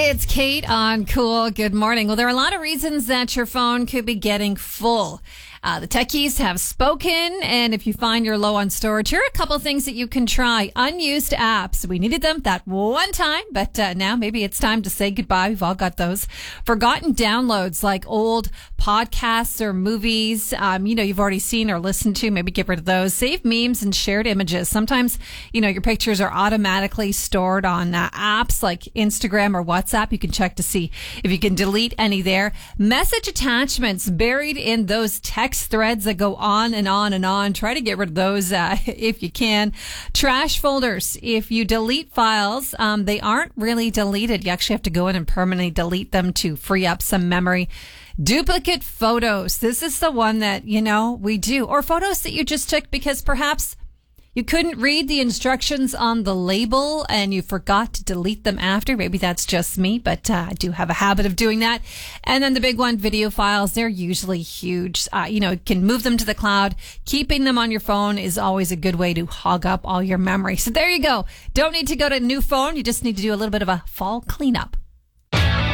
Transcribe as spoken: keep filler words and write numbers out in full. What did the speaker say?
It's Kate on Cool. Good morning. Well, there are a lot of reasons that your phone could be getting full. Uh, the techies have spoken, and if you find you're low on storage, here are a couple things that you can try. Unused apps. We needed them that one time, but uh, now maybe it's time to say goodbye. We've all got those. Forgotten downloads like old podcasts or movies, um, you know, you've already seen or listened to. Maybe get rid of those. Save memes and shared images. Sometimes, you know, your pictures are automatically stored on uh, apps like Instagram or WhatsApp. You can check to see if you can delete any there. Message attachments buried in those text threads that go on and on and on. Try to get rid of those uh, if you can. Trash folders. If you delete files, um, they aren't really deleted. You actually have to go in and permanently delete them to free up some memory. Duplicate photos. This is the one that, you know, we do. Or photos that you just took because perhaps you couldn't read the instructions on the label and you forgot to delete them after. Maybe that's just me, but uh, I do have a habit of doing that. And then the big one, video files. They're usually huge. Uh, you know, you can move them to the cloud. Keeping them on your phone is always a good way to hog up all your memory. So there you go. Don't need to go to a new phone. You just need to do a little bit of a fall cleanup.